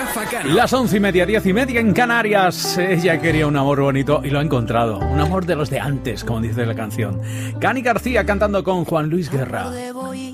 Rafa Cano. Las 11:30, 10:30 en Canarias. Ella quería un amor bonito y lo ha encontrado. Un amor de los de antes, como dice la canción. Cani García cantando con Juan Luis Guerra.